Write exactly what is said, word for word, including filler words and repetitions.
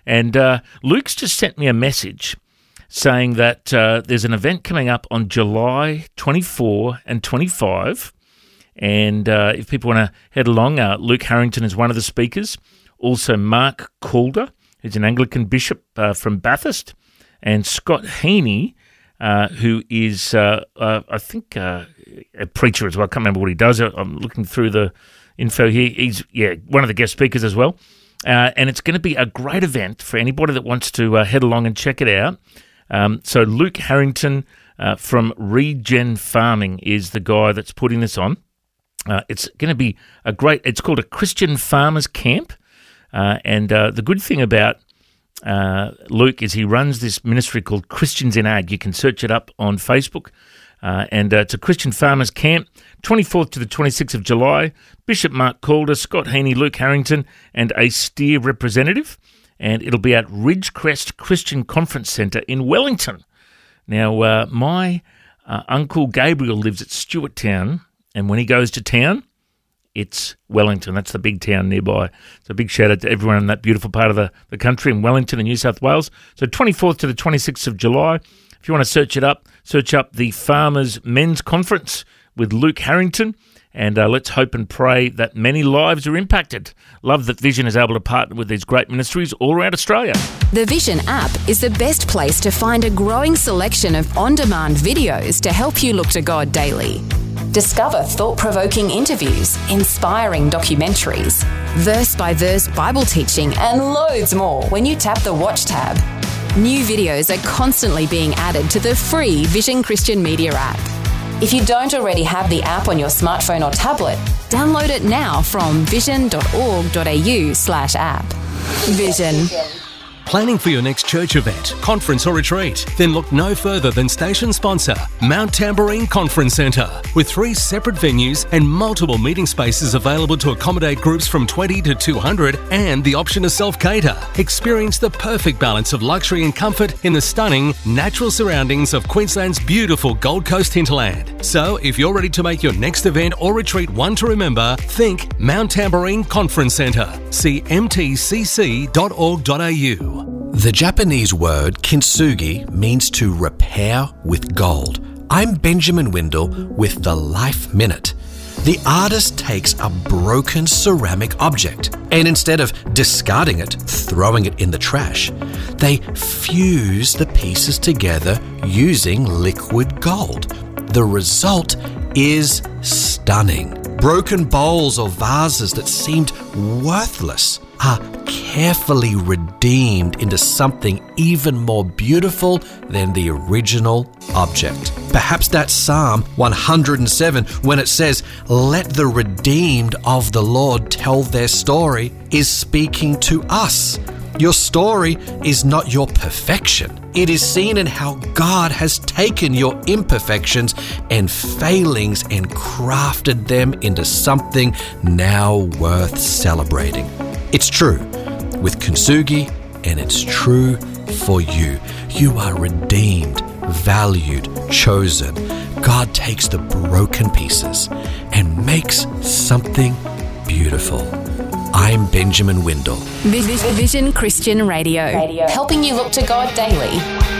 And uh, Luke's just sent me a message saying that uh, there's an event coming up on July twenty-fourth and twenty-fifth. And uh, if people want to head along, uh, Luke Harrington is one of the speakers. Also Mark Calder, who's an Anglican bishop uh, from Bathurst. And Scott Heaney, uh, who is, uh, uh, I think, uh, a preacher as well. I can't remember what he does. I'm looking through the info here. He's, yeah, one of the guest speakers as well. Uh, and it's going to be a great event for anybody that wants to uh, head along and check it out. Um, so Luke Harrington uh, from Regen Farming is the guy that's putting this on. Uh, it's going to be a great, it's called a Christian Farmers Camp. Uh, and uh, the good thing about uh, Luke is he runs this ministry called Christians in Ag. You can search it up on Facebook. Uh, and uh, it's a Christian Farmers Camp, twenty-fourth to the twenty-sixth of July. Bishop Mark Calder, Scott Heaney, Luke Harrington, and a steer representative. And it'll be at Ridgecrest Christian Conference Centre in Wellington. Now, uh, my uh, uncle Gabriel lives at Stewarttown, and when he goes to town, it's Wellington. That's the big town nearby. So a big shout out to everyone in that beautiful part of the, the country in Wellington and New South Wales. So twenty-fourth to the twenty-sixth of July. If you want to search it up, search up the Farmers Men's Conference with Luke Harrington, and uh, let's hope and pray that many lives are impacted. Love that Vision is able to partner with these great ministries all around Australia. The Vision app is the best place to find a growing selection of on-demand videos to help you look to God daily. Discover thought-provoking interviews, inspiring documentaries, verse-by-verse Bible teaching, and loads more when you tap the Watch tab. New videos are constantly being added to the free Vision Christian Media app. If you don't already have the app on your smartphone or tablet, download it now from vision.org.au slash app. Vision. Planning for your next church event, conference or retreat? Then look no further than station sponsor, Mount Tamborine Conference Centre. With three separate venues and multiple meeting spaces available to accommodate groups from twenty to two hundred and the option to self-cater. Experience the perfect balance of luxury and comfort in the stunning, natural surroundings of Queensland's beautiful Gold Coast hinterland. So, if you're ready to make your next event or retreat one to remember, think Mount Tamborine Conference Centre. See m t c c dot org dot a u. The Japanese word kintsugi means to repair with gold. I'm Benjamin Windle with the Life Minute. The artist takes a broken ceramic object and instead of discarding it, throwing it in the trash, they fuse the pieces together using liquid gold. The result is stunning. Broken bowls or vases that seemed worthless are carefully redeemed into something even more beautiful than the original object. Perhaps that's Psalm one hundred seven when it says, "Let the redeemed of the Lord tell their story," is speaking to us. Your story is not your perfection. It is seen in how God has taken your imperfections and failings and crafted them into something now worth celebrating. It's true with Kintsugi, and it's true for you. You are redeemed, valued, chosen. God takes the broken pieces and makes something beautiful. I'm Benjamin Windle. Vision Christian Radio. Radio. Helping you look to God daily.